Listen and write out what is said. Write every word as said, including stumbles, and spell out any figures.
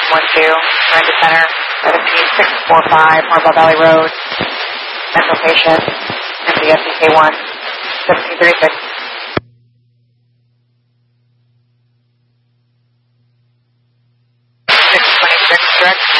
one two, Miranda Center, seventeen six four five, Marble Valley Road, mental patient, M D S E K one, seventeen thirty-six. six twenty-six, direct.